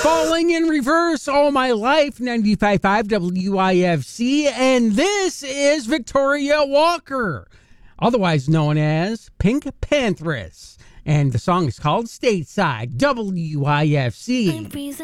Falling in Reverse All My Life, 95.5 WIFC, and this is Victoria Walker, otherwise known as Pink Pantheress, and the song is called Stateside, WIFC.